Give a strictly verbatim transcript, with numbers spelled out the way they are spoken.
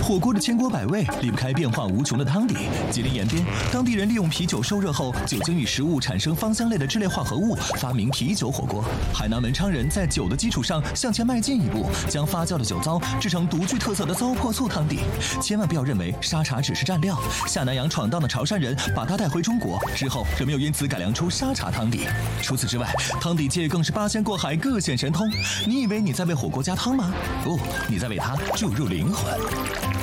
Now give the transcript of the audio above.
火锅的千锅百味离不开变化无穷的汤底。吉林延边，当地人利用啤酒受热后，酒精与食物产生芳香类的质类化合物，发明啤酒火锅。海南文昌人在酒的基础上向前迈进一步，将发酵的酒糟制成独具特色的糟粕醋汤底。千万不要认为沙茶只是蘸料，下南洋闯荡的潮汕人把它带回中国之后，仍没有因此改良出沙茶汤底。除此之外，汤底界更是八仙过海，各显神通。你以为你在为火锅加汤吗？不，你在为它注入灵魂。